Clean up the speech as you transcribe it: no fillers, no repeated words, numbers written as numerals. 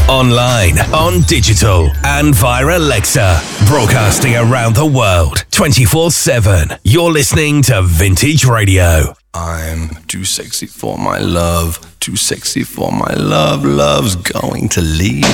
Online, on digital, and via Alexa. Broadcasting around the world, 24/7. You're listening to Vintage Radio. I'm too sexy for my love, too sexy for my love. Love's going to leave.